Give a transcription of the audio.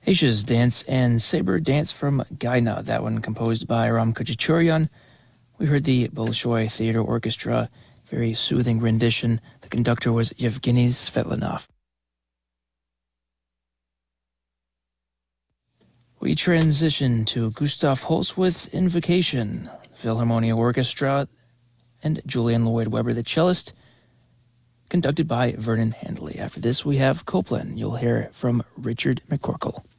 Aisha's Dance and Saber Dance from Gaina, that one composed by Ram Khachaturian. We heard the Bolshoi Theater Orchestra, very soothing rendition. The conductor was Yevgeny Svetlanov. We transition to Gustav Holst with Invocation, Philharmonia Orchestra, and Julian Lloyd Webber, the cellist, conducted by Vernon Handley. After this, we have Copland. You'll hear from Richard McCorkle.